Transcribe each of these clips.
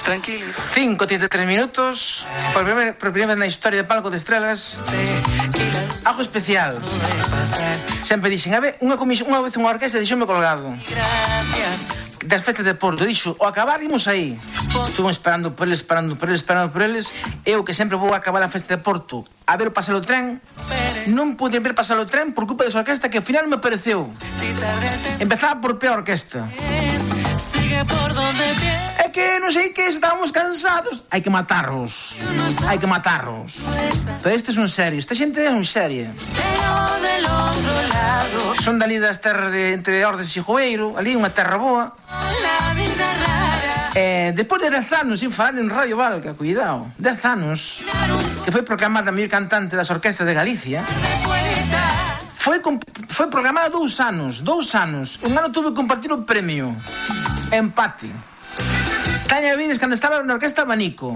Tranquilo. 5:33 minutos. Por primeira vez na historia de Palco de Estrelas. Algo especial. Sempre dixen, a ver, unha vez unha orquesta dixome colgado. Das festas de Porto, dixo, ao acabar imos aí. Estuvimos esperando por eles. Eu, que sempre vou acabar a festa de Porto a ver pasar o tren, non pude ver pasar o tren por culpa desa orquesta que ao final me apareceu. Empezaba por peor orquesta. É que non sei que estábamos cansados. Hai que matarlos. Pero estes son serios. Esta xente é un serie. Son dali das terras de entre Ordes e Joeiro. Ali unha terra boa. Depois de 10 anos sin falar en Radio Valga, cuidado, 10 anos, que foi proclamada a mellor cantante das orquestas de Galicia. Foi programada 2 anos. Un ano tuve que compartir o premio. Empate. Tania Vides cando estaba na orquesta Abanico.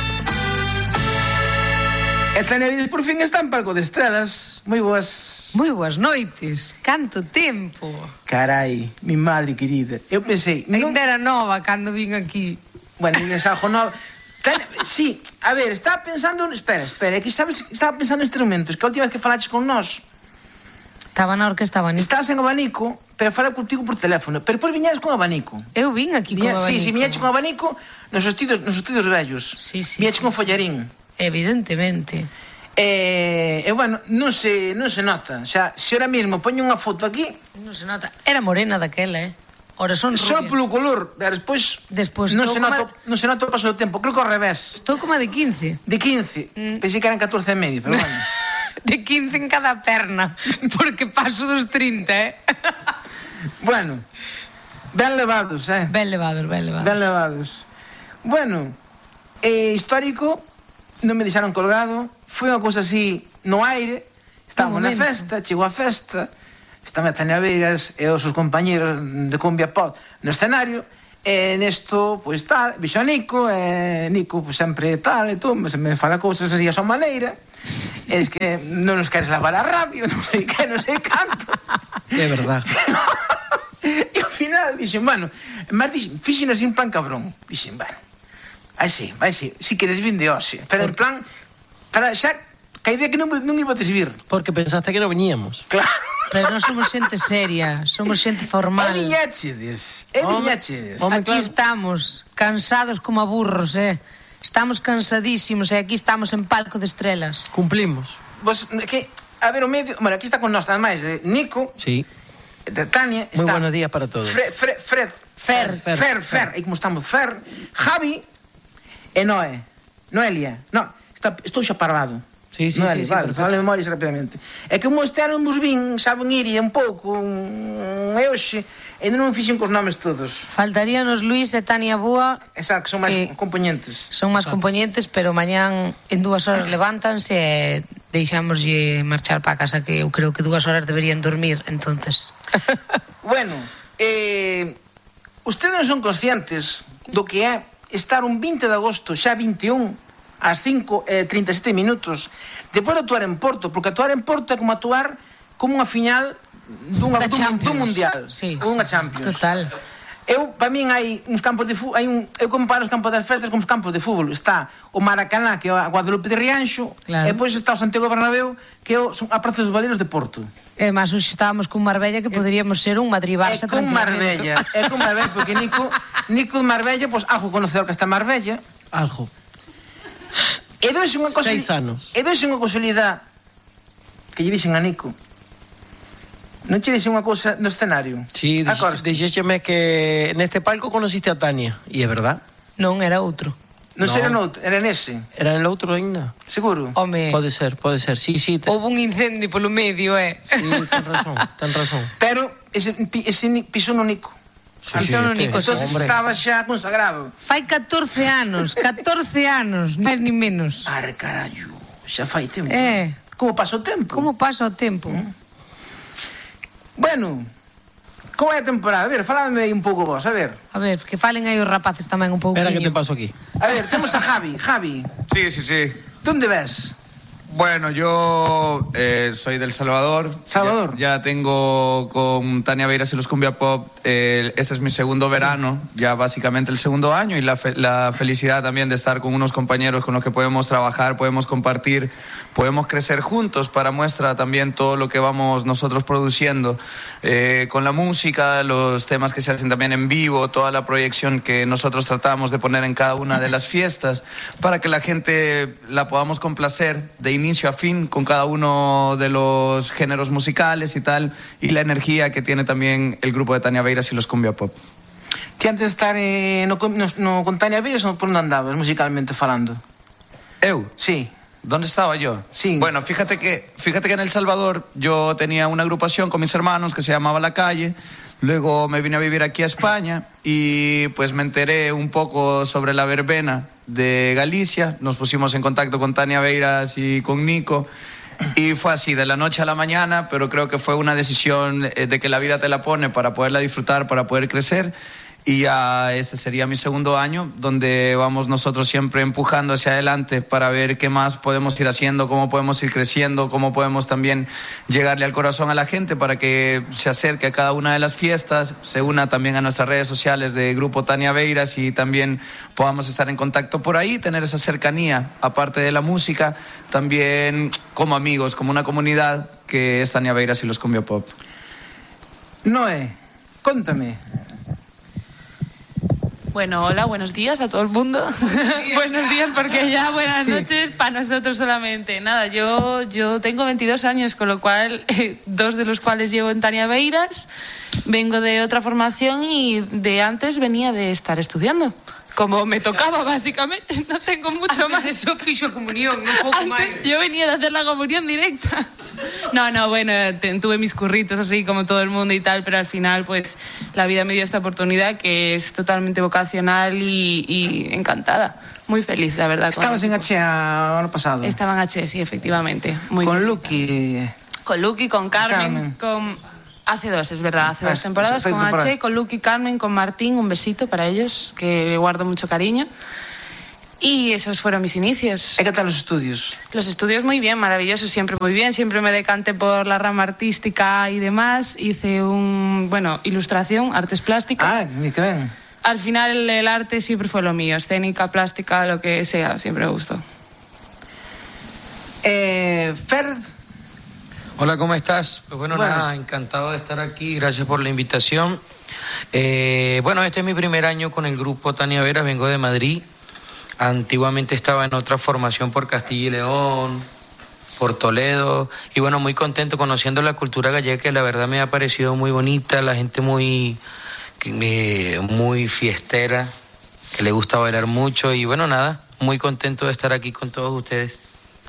E Tania Vides por fin está en Palco de Estrelas. Moi boas noites. Canto tempo. Carai, mi madre querida. Eu pensei, ainda era nova cando vin aquí. Bueno, es algo novo. Sí, a ver, estaba pensando... Espera, que sabes, estaba pensando nestes momentos, que a última vez que falaches con nós estaba na orquesta Abanico. Estabas en Abanico, pero falei contigo por teléfono. Pero depois viñades con Abanico. Eu vin aquí con Abanico. Sí, viñaches con Abanico nos estudios vellos. Sí. Viñaches con Follarín. Evidentemente. Bueno, non se nota. Xa, se ahora mesmo poño unha foto aquí... Non se nota. Era morena daquela, Ora son rubia. Só polo color. Despois non se nota o paso do tempo. Creo que ao revés. Estou como de 15. De 15? Pensei que eran 14 e medio, pero bueno. De 15 en cada perna, porque paso dos 30, Bueno, ben levados, Ben levados. Bueno, histórico, non me deixaron colgado, foi unha cousa así no aire, estábamos na festa, chegou a festa, estaba Tania Vides e os seus compañeros de Cumbia Pop no escenario, e nesto, pois tal, vixo a Nico, e Nico, pois sempre tal, e tú, me fala cousas así a súa maneira. Es que non nos queres lavar a radio, non sei canto. É verdad. E ao final dixen, bueno, fixen así en plan cabrón. Dixen, bueno, vai sí, si queres vin de hoxe. Pero en plan, para xa, que a idea que non ibates vir. Porque pensaste que non veníamos. Claro. Pero non somos xente seria, somos xente formal. E viñachedes. Aquí estamos, cansados como a burros, Estamos cansadísimos e aquí estamos en Palco de Estrelas. Cumplimos. Vos, que, a ver, o medio... Bueno, aquí está con nós, ademais de Nico. Sí. De Tania. Moi buenos días para todos. Fer. E como estamos? Fer, Javi e Noelia. No, estou xa parvado. Sí, vale, fala de memorias rapidamente. É que como este ano nos vin, saben ir un pouco, e hoxe, ainda non fixen cos nomes todos. Faltaríanos Luís e Tania Búa. Exacto, son máis componentes. Son máis componentes, pero mañán en 2 horas levántanse e deixámoslle marchar para casa, que eu creo que 2 horas deberían dormir, entonces. Bueno, ustedes non son conscientes do que é estar un 20 de agosto, xa 21, ás 5:37 minutos, depois de actuar en Porto, porque actuar en Porto é como actuar como unha final dun mundial, sí, unha Champions. Total. Para min hai uns campos de fútbol, eu comparo os campos das festas con os campos de fútbol. Está o Maracaná, que é a Guadalupe de Rianxo, claro. E depois está o Santiago Bernabéu, que é a Praza dos Valeiros de Porto. E máis, hoxe estábamos con Marbella, que poderíamos ser un Madrid-Barça tranquilamente. É con Marbella, porque Nico de Marbella, pois algo conocedor que está en Marbella. Algo. E dois unha cosa... 6 anos. E dois unha casualidade que lle dixen a Nico. Non che dixen unha cousa no escenario? Sí, dixéxeme que neste palco conociste a Tania. E é verdad? Non, era outro. Non era noutro, era nese. Era en outro ainda? Seguro? Home. Pode ser, sí. Houve un incendio polo medio, Sí, ten razón. Pero ese pisou no Nico. Pisou no Nico, entonces estaba xa consagrado. Fai 14 anos, máis ni menos. Arre, carallo, xa fai tempo. Como pasa o tempo? Bueno, como é a temporada? A ver, faládeme aí un pouco vos, a ver. A ver, que falen aí os rapaces tamén un pouquinho. Espera que te paso aquí. A ver, temos a Javi. Sí. Donde ves? Bueno, yo soy del Salvador. ¿Salvador? Ya tengo con Tania Beiras y los Cumbia Pop, este es mi segundo verano, ya básicamente el segundo año, y la felicidad también de estar con unos compañeros con los que podemos trabajar, podemos compartir, podemos crecer juntos, para muestra también todo lo que vamos nosotros produciendo con la música, los temas que se hacen también en vivo, toda la proyección que nosotros tratamos de poner en cada una de las fiestas, para que la gente la podamos complacer de inicio a fin con cada uno de los géneros musicales y tal, y la energía que tiene también el grupo de Tania Beiras y los Cumbia Pop. Ti antes de estar con Tania Beiras, por onde andabas musicalmente falando? ¿Eu? Sí. ¿Dónde estaba yo? Sí. Bueno, fíjate que en El Salvador yo tenía una agrupación con mis hermanos que se llamaba La Calle. Luego me vine a vivir aquí a España y pues me enteré un poco sobre la verbena de Galicia. Nos pusimos en contacto con Tania Beiras y con Nico y fue así, de la noche a la mañana, pero creo que fue una decisión de que la vida te la pone para poderla disfrutar, para poder crecer. Y ya este sería mi segundo año, donde vamos nosotros siempre empujando hacia adelante para ver qué más podemos ir haciendo, cómo podemos ir creciendo, cómo podemos también llegarle al corazón a la gente para que se acerque a cada una de las fiestas, se una también a nuestras redes sociales de Grupo Tania Beiras y también podamos estar en contacto por ahí, tener esa cercanía, aparte de la música, también como amigos, como una comunidad que es Tania Beiras y los Cumbia Pop. Noé, cóntame. Bueno, hola, buenos días a todo el mundo. Buenos días porque ya buenas noches para nosotros solamente. Nada, yo tengo 22 años, con lo cual 2 de los cuales llevo en Tania Beiras. Vengo de otra formación y de antes venía de estar estudiando. Como me tocaba, básicamente, no tengo mucho más. Antes de eso fixo a comunión, un pouco máis. Yo venía de hacer la comunión directa. No, bueno, tuve mis curritos así como todo el mundo y tal, pero al final pues la vida me dio esta oportunidad que es totalmente vocacional y encantada. Muy feliz, la verdad. Estabas en H ano pasado. Estaba en H, sí, efectivamente. Muy con bien. Lucky. Con Lucky, con Carmen, con... Hace 2, es verdad, hace 2 temporadas con H, con Lucky, Carmen, con Martín, un besito para ellos, que le guardo mucho cariño. Y esos fueron mis inicios. ¿Y qué tal los estudios? Los estudios muy bien, maravillosos, siempre muy bien. Siempre me decanté por la rama artística y demás. Hice ilustración, artes plásticas. Ah, qué bien. Al final el arte siempre fue lo mío, escénica, plástica, lo que sea, siempre me gustó. Ferd. Hola, ¿cómo estás? Pues bueno, Buenas. nada, encantado de estar aquí, gracias por la invitación. Bueno, este es mi primer año con el grupo Tania Beiras, vengo de Madrid. Antiguamente estaba en otra formación por Castilla y León, por Toledo, y bueno, muy contento conociendo la cultura gallega, que la verdad me ha parecido muy bonita, la gente muy fiestera, que le gusta bailar mucho, y bueno, nada, muy contento de estar aquí con todos ustedes.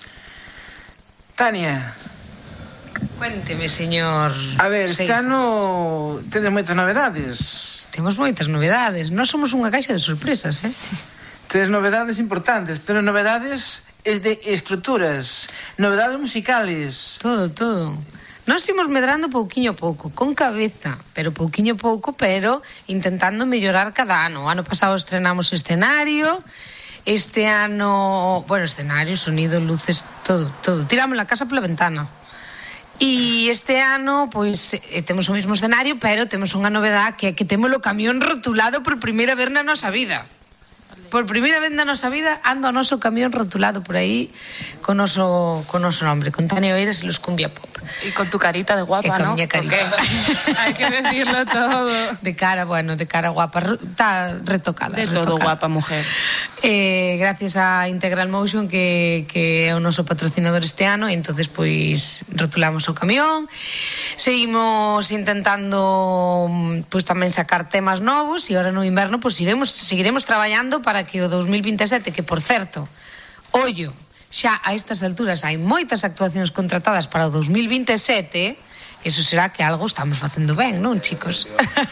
Tania. Cuénteme, señor. A ver, este Seijas. ano tedes moitas novedades. Temos moitas novedades. Nós somos unha caixa de sorpresas, Tedes novedades importantes. Tedes novedades de estruturas, novedades musicales. Todo. Nós imos medrando pouquiño a pouco, con cabeza, pero pouquiño a pouco, pero intentando mellorar cada ano. O ano pasado estrenamos escenario, este ano, bueno, escenario, sonido, luces, todo. Tiramos la casa pola ventana. E este ano, pois, temos o mesmo escenario, pero temos unha novedade que é que temos o camión rotulado por primeira vez na nosa vida. Por primeira vez na nosa vida anda o noso camión rotulado por aí con noso nombre, con Tania Beiras e los Cumbia Pop. Y con tu carita de guapa, con ¿no? miña carita. Hay que decirlo todo. De cara guapa, está retocada. De todo guapa, mujer. Gracias a Integral Motion que é o noso patrocinador este ano, e entonces pois rotulamos o camión. Seguimos intentando pois tamén sacar temas novos, e agora no inverno pois seguiremos traballando para que o 2027, que por certo, ollo, xa a estas alturas hai moitas actuacións contratadas para o 2027, eso será que algo estamos facendo ben, non, chicos?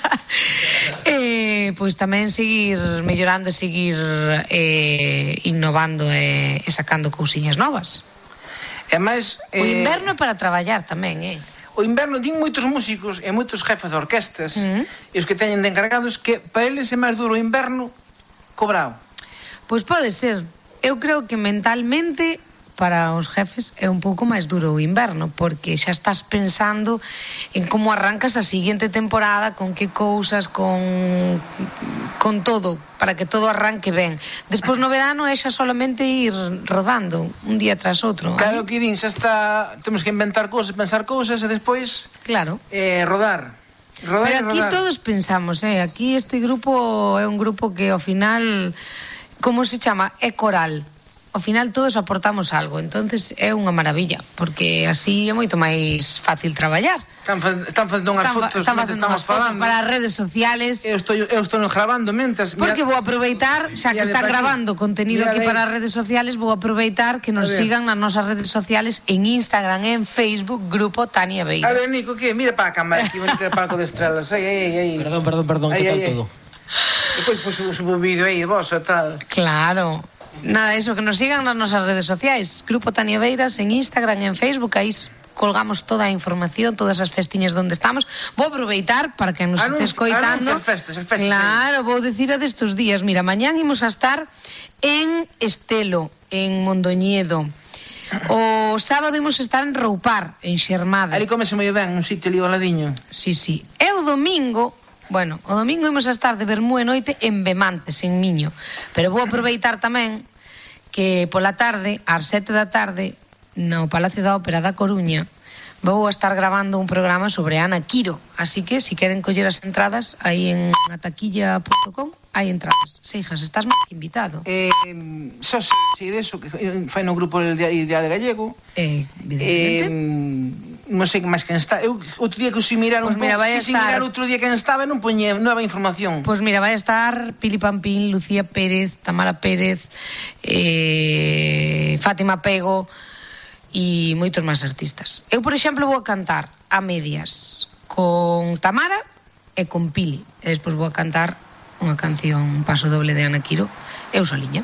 Pois tamén seguir mellorando, seguir innovando e sacando cousiñas novas. E máis... O inverno é para traballar tamén, O inverno din moitos músicos e moitos jefes de orquestas e os que teñen de encargados que para eles é máis duro o inverno cobrado. Pois pode ser. Eu creo que mentalmente para os jefes é un pouco máis duro o inverno, porque xa estás pensando en como arrancas a seguinte temporada, con que cousas, con todo, para que todo arranque ben. Despois no verano é xa solamente ir rodando un día tras outro. Claro que din, xa está, temos que inventar cousas, pensar cousas e despois claro. Rodar. Pero aquí todos pensamos, aquí este grupo é un grupo que ao final, como se chama? É coral. Ao final todos aportamos algo, entonces é unha maravilla, porque así é moito máis fácil traballar. Están facendo unhas fotos, estamos falando para as redes sociales. Eu estou grabando mentas. Porque vou aproveitar, xa que están grabando contenido aquí para as redes sociales, vou aproveitar que nos sigan nas nosas redes sociales en Instagram, en Facebook, Grupo Tania Beiras. A ver, Nico, que mira para a cámara aquí, bonito de Palco de Estrelas. Aí. Perdón, que tal todo? Depois subo un vídeo aí de vos e tal. Claro. Nada, eso, que nos sigan nas nosas redes sociais, Grupo Tania Beiras en Instagram e en Facebook, aí colgamos toda a información, todas as festiñas donde estamos. Vou aproveitar para que nos este escoitando. Festas, claro, vou dicir a destes días. Mira, mañán imos a estar en Estelo, en Mondoñedo. O sábado imos estar en Roupar, en Xermada. Ali comese moi ben, un sitio ali ao ladiño. Sí. E o domingo imos a estar de vermú e noite en Bemantes, en Miño. Pero vou aproveitar tamén que pola tarde, ás 7 da tarde, no Palacio da Ópera da Coruña, vou a estar grabando un programa sobre Ana Quiro. Así que, si queren coller as entradas, aí en ataquilla.com hai entradas. Seijas, estás máis que invitado. Só sei deso, que fai no grupo Ideal Gallego. Evidentemente. Non sei que máis quen está. Eu outro día que os mirar un pouco, quixen mirar outro día quen estaba e non poñe nova información. Pois mira, vai a estar Pili Pampín, Lucía Pérez, Tamara Pérez, Fátima Pego e moitos máis artistas. Eu, por exemplo, vou a cantar a medias con Tamara e con Pili. E despois vou a cantar unha canción, un paso doble de Ana Quiro, eu soliña.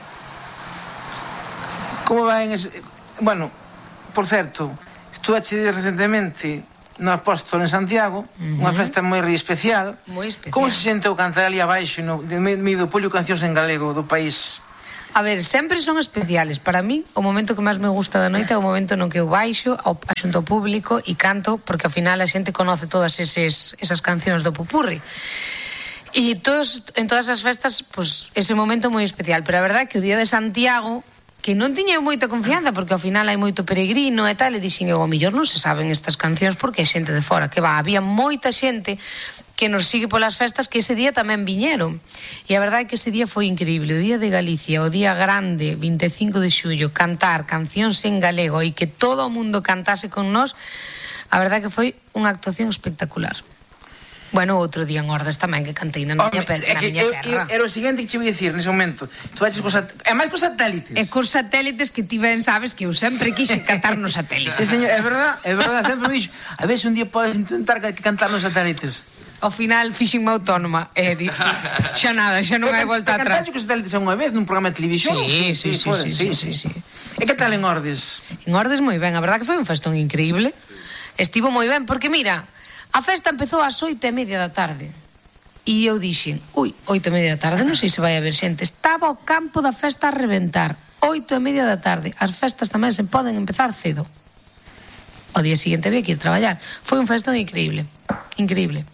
Como vai en ese... Bueno, por certo, estuve recentemente no Apóstolo en Santiago, unha festa moi especial. Moi especial. Como se sentou cantar ali abaixo no medio do público cancións en galego do país? A ver, sempre son especiales. Para mí, o momento que máis me gusta da noite é o momento no que eu baixo xunto ao público e canto, porque ao final a xente conoce todas esas cancións do pupurri. E en todas as festas, pues, ese momento moi especial. Pero a verdade é que o día de Santiago, que non tiña moita confianza, porque ao final hai moito peregrino e tal, e dixen, ao mellor non se saben estas cancións porque é xente de fora, que va, había moita xente que nos sigue polas festas que ese día tamén viñeron. E a verdade é que ese día foi increíble, o día de Galicia, o día grande, 25 de xullo, cantar cancións en galego e que todo o mundo cantase con nós, a verdade é que foi unha actuación espectacular. Bueno, outro día en Ordes tamén que cantei na miña terra. Era o seguinte que che vou dicir nese momento. Tu vaches é máis cos satélites. E cos satélites que ti ben sabes que eu sempre quixen cantar nos satélites. Sí, señor, é verdade, sempre me dixo. A ver se un día podes intentar cantar nos satélites. Ao final fixenme autónoma e xa nada, xa non hai volta atrás. Cantaste cos satélites unha vez nun programa de televisión? Sí. E que tal en Ordes? En Ordes moi ben, a verdade que foi un festón increíble. Estivo moi ben, porque mira, a festa empezou ás 8:30 da tarde. E eu dixen, 8:30 da tarde, non sei se vai haber xente. Estaba o campo da festa a reventar. 8:30 da tarde. As festas tamén se poden empezar cedo. O día seguinte había que ir traballar. Foi un festón increíble. Increíble.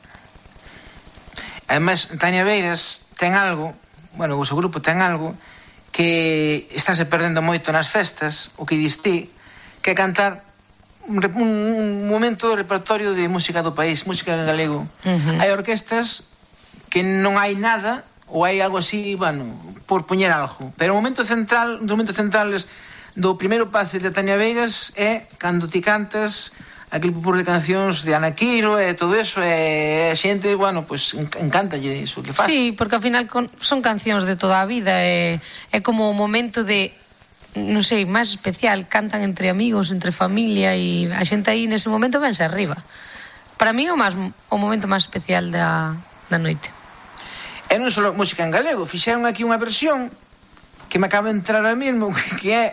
Ademais, Tania Beiras ten algo, bueno, o seu grupo ten algo que estáse perdendo moito nas festas, o que diste, que é cantar un momento do repertorio de música do país, música en galego. Hai orquestas que non hai nada ou hai algo así, bueno, por poñer algo, pero o momento central do primeiro pase de Tania Beiras é cando ti cantas aquele pupurri de cancións de Ana Quiro e todo eso, e a xente, bueno, pues encántalle iso que faz. Sí, porque ao final son cancións de toda a vida, é como o momento de, non sei, máis especial, cantan entre amigos, entre familia, e a xente aí nese momento vense arriba. Para mí é o momento máis especial da noite. E non só música en galego, fixeron aquí unha versión que me acaba de entrar ahora mismo, que é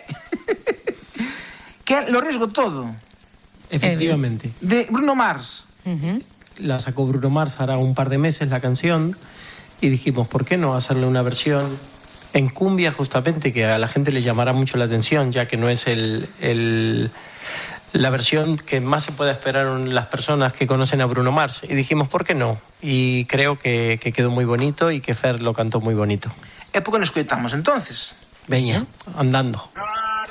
Lo Riesgo Todo. Efectivamente. De Bruno Mars. La sacó Bruno Mars hará un par de meses la canción y dijimos, ¿por qué no hacerle una versión en cumbia justamente, que a la gente le llamará mucho la atención, ya que no es la versión que más se puede esperar las personas que conocen a Bruno Mars. Y dijimos, ¿por qué no? Y creo que quedó muy bonito y que Fer lo cantó muy bonito. É porque nos coitamos entonces. Veña, andando.